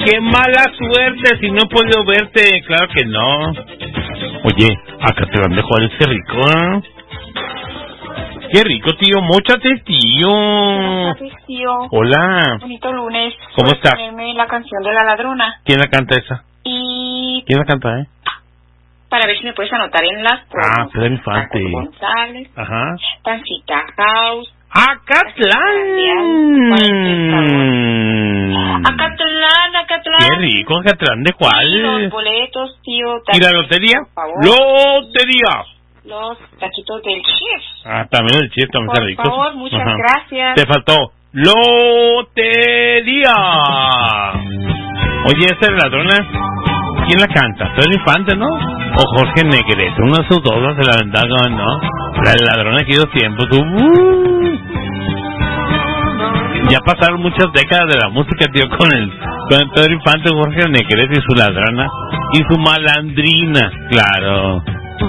qué mala suerte si no he podido verte. Claro que no. Oye, Acatlán de Juárez, qué rico, ¿eh? Qué rico, tío. Móchate, tío. Móchate, tío. Hola. Bonito lunes. ¿Cómo estás? Ponerme la canción de La Ladrona. ¿Quién la canta esa? Y ¿Quién la canta, para ver si me puedes anotar en las Ah, Pedro Infante. González. Ajá. Pancita House. ¡Acatlán! Acatlán. ¡Qué rico, Acatlán! ¿De cuál? Los boletos, tío. ¿Y la lotería? Por favor. ¡Lotería! Los taquitos del chef. Ah, también el chef, también está rico. Por favor, muchas gracias. Te faltó lotería. Oye, esa ladrona, ¿quién la canta? Pedro Infante, ¿no? O Jorge Negrete, uno de sus dos se la ventaja, ¿no? La ladrona que dio tiempo, tú. Ya pasaron muchas décadas de la música, tío, con Pedro Infante, Jorge Negrete y su ladrona y su malandrina, claro.